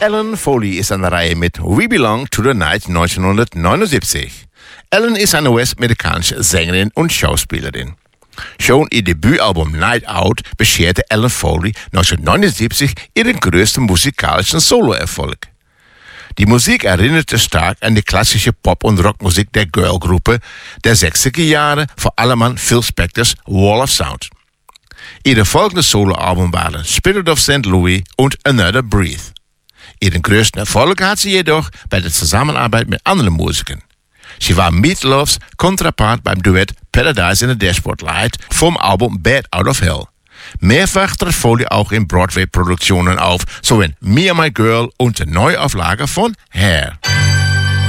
Ellen Foley ist an der Reihe mit We Belong to the Night 1979. Ellen ist eine US-amerikanische Sängerin und Schauspielerin. Schon ihr Debütalbum Night Out bescherte Ellen Foley 1979 ihren größten musikalischen Soloerfolg. Die Musik erinnerte stark an die klassische Pop- und Rockmusik der Girl-Gruppe der 60er Jahre, vor allem an Phil Spectors Wall of Sound. Ihre folgenden Soloalben waren Spirit of St. Louis und Another Breath. Ihren größten Erfolg hat sie jedoch bei der Zusammenarbeit mit anderen Musikern. Sie war Meatloafs Kontrapart beim Duett Paradise in the Dashboard Light vom Album Bad Out of Hell. Mehrfach trat Foley auch in Broadway-Produktionen auf, so in Me and My Girl und der Neuauflage von Hair.